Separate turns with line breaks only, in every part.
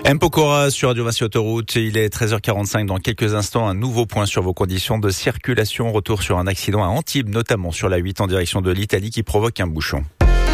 M. Pokora sur Radio Vinci Autoroute. Il est 13h45. Dans quelques instants, un nouveau point sur vos conditions de circulation. Retour sur un accident à Antibes, notamment sur la 8 en direction de l'Italie qui provoque un bouchon.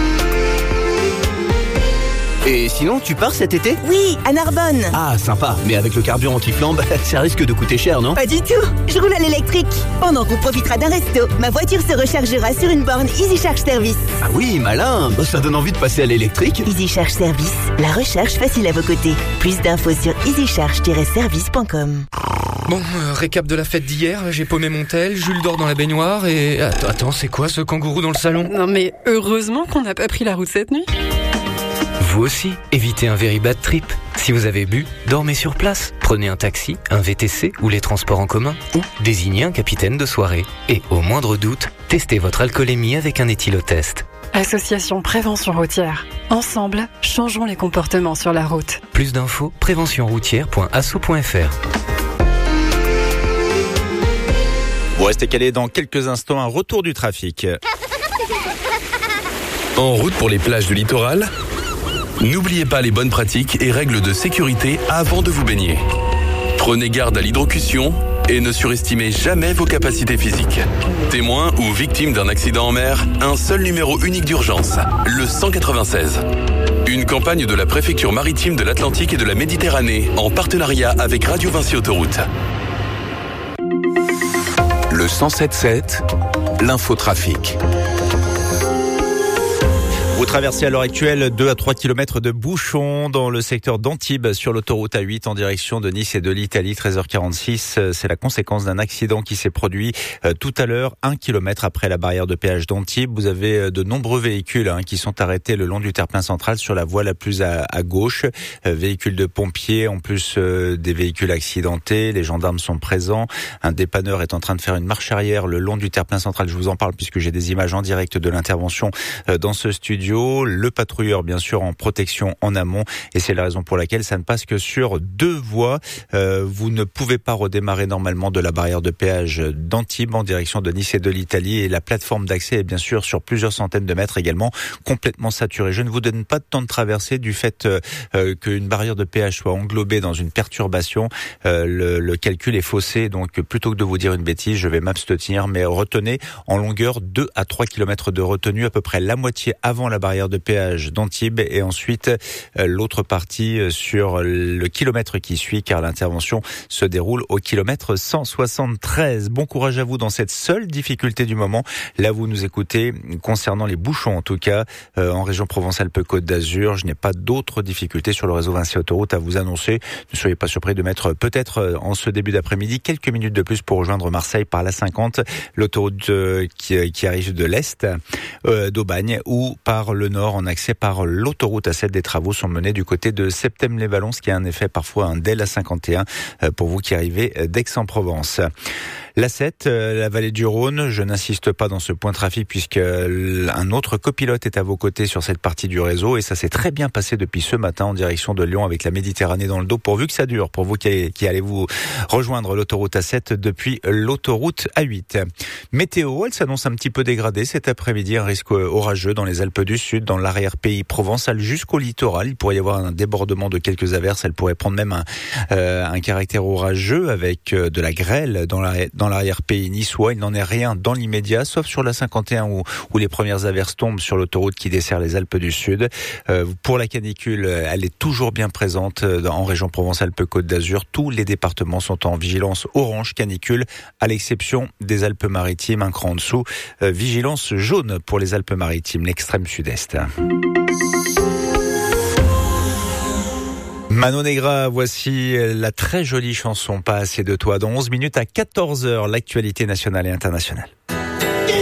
Et sinon, tu pars cet été ?
Oui, à Narbonne.
Ah, sympa. Mais avec le carburant anti-flambe, ça risque de coûter cher, non ?
Pas du tout. Je roule à l'électrique. Pendant qu'on profitera d'un resto, ma voiture se rechargera sur une borne Easy Charge Service.
Ah oui, malin. Ça donne envie de passer à l'électrique.
Easy Charge Service, la recharge facile à vos côtés. Plus d'infos sur easycharge-service.com.
Bon, récap de la fête d'hier. J'ai paumé mon tel, Jules dort dans la baignoire et... Attends, c'est quoi ce kangourou dans le salon ?
Non mais heureusement qu'on n'a pas pris la route cette nuit.
Vous aussi, évitez un very bad trip. Si vous avez bu, dormez sur place. Prenez un taxi, un VTC ou les transports en commun. Ou désignez un capitaine de soirée. Et au moindre doute, testez votre alcoolémie avec un éthylotest.
Association Prévention Routière. Ensemble, changeons les comportements sur la route.
Plus d'infos, préventionroutière.asso.fr.
Vous restez calés dans quelques instants. Un retour du trafic.
En route pour les plages du littoral ? N'oubliez pas les bonnes pratiques et règles de sécurité avant de vous baigner. Prenez garde à l'hydrocution et ne surestimez jamais vos capacités physiques. Témoin ou victime d'un accident en mer, un seul numéro unique d'urgence, le 196. Une campagne de la préfecture maritime de l'Atlantique et de la Méditerranée en partenariat avec Radio Vinci Autoroute.
Le 107.7, l'infotrafic.
Vous traversez à l'heure actuelle 2 à 3 km de bouchons dans le secteur d'Antibes sur l'autoroute A8 en direction de Nice et de l'Italie, 13h46. C'est la conséquence d'un accident qui s'est produit tout à l'heure, 1 km après la barrière de péage d'Antibes. Vous avez de nombreux véhicules qui sont arrêtés le long du terre-plein central sur la voie la plus à gauche. Véhicules de pompiers, en plus des véhicules accidentés. Les gendarmes sont présents. Un dépanneur est en train de faire une marche arrière le long du terre-plein central. Je vous en parle puisque j'ai des images en direct de l'intervention dans ce studio. Le patrouilleur, bien sûr, en protection en amont. Et c'est la raison pour laquelle ça ne passe que sur 2 voies. Vous ne pouvez pas redémarrer normalement de la barrière de péage d'Antibes en direction de Nice et de l'Italie. Et la plateforme d'accès est bien sûr sur plusieurs centaines de mètres également, complètement saturée. Je ne vous donne pas de temps de traversée du fait qu'une barrière de péage soit englobée dans une perturbation. Le calcul est faussé. Donc, plutôt que de vous dire une bêtise, je vais m'abstenir. Mais retenez en longueur 2 à 3 km de retenue, à peu près la moitié avant la barrière de péage d'Antibes et ensuite l'autre partie sur le kilomètre qui suit car l'intervention se déroule au kilomètre 173. Bon courage à vous dans cette seule difficulté du moment. Là, vous nous écoutez concernant les bouchons en tout cas en région Provence-Alpes-Côte d'Azur. Je n'ai pas d'autres difficultés sur le réseau Vinci Autoroute à vous annoncer. Ne soyez pas surpris de mettre peut-être en ce début d'après-midi quelques minutes de plus pour rejoindre Marseille par la 50, l'autoroute qui arrive de l'Est d'Aubagne ou par le nord en accès par l'autoroute A7. Des travaux sont menés du côté de Septème-les-Vallons, ce qui a un effet parfois un dès la 51 pour vous qui arrivez d'Aix-en-Provence. L'A7, la vallée du Rhône, je n'insiste pas dans ce point trafic puisque un autre copilote est à vos côtés sur cette partie du réseau et ça s'est très bien passé depuis ce matin en direction de Lyon avec la Méditerranée dans le dos, pourvu que ça dure, pour vous qui allez vous rejoindre l'autoroute A7 depuis l'autoroute A8. Météo, elle s'annonce un petit peu dégradée cet après-midi, un risque orageux dans les Alpes du Sud, dans l'arrière-pays provençal jusqu'au littoral. Il pourrait y avoir un débordement de quelques averses, elle pourrait prendre même un caractère orageux avec de la grêle dans l'arrière-pays niçois. Il n'en est rien dans l'immédiat, sauf sur la 51 où les premières averses tombent sur l'autoroute qui dessert les Alpes du Sud. Pour la canicule, elle est toujours bien présente en région Provence-Alpes-Côte d'Azur. Tous les départements sont en vigilance orange canicule, à l'exception des Alpes-Maritimes, un cran en dessous. Vigilance jaune pour les Alpes-Maritimes, l'extrême sud-est. Manon Negra, voici la très jolie chanson Pas assez de toi. Dans 11 minutes à 14h, l'actualité nationale et internationale.